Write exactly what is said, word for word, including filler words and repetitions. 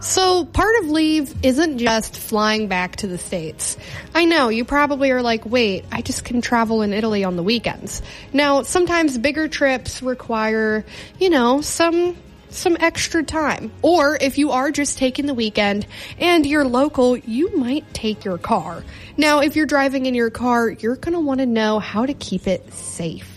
So part of leave isn't just flying back to the States. I know, you probably are like, wait, I just can travel in Italy on the weekends. Now, sometimes bigger trips require, you know, some some extra time. Or if you are just taking the weekend and you're local, you might take your car. Now, if you're driving in your car, you're going to want to know how to keep it safe.